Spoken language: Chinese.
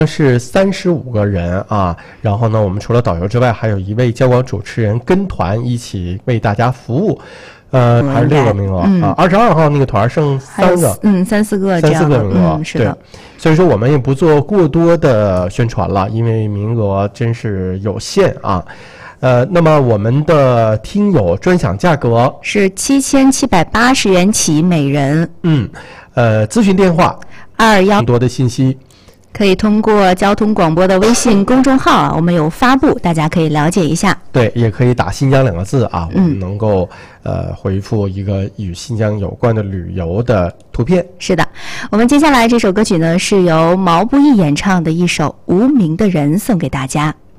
是35个人啊，然后呢，我们除了导游之外，还有一位交广主持人跟团一起为大家服务。还是6个名额啊，22号那个团剩3个 ，3、4个这样的， 名额， 是的。 所以说我们也不做过多的宣传了，因为名额真是有限啊。那么我们的听友专享价格是7780元起每人。 咨询电话 21 更多的信息可以通过交通广播的微信公众号啊，我们有发布，大家可以了解一下。 对，也可以打新疆2个字啊，我们能够回复一个与新疆有关的旅游的图片。 是的，我们接下来这首歌曲呢是由毛不易演唱的一首《无名的人》送给大家。